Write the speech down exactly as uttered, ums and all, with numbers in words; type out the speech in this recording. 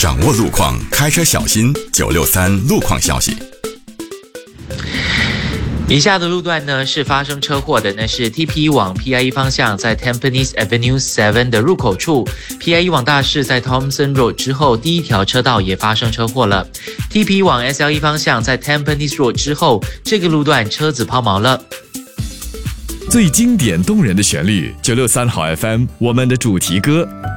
掌握路况，开车小心。九六三路况消息。 以下的路段呢是发生车祸的，那是 T P 一 往 P I 一 方向，在 Tampines Avenue 七的入口处 ，P I 一 往大市在 Thomson Road 之后，第一条车道也发生车祸了。T P 一 往 S L 一 方向，在 Tampines Road 之后，这个路段车子抛锚了。 最经典动人的旋律，九六三好 F M， 我们的主题歌。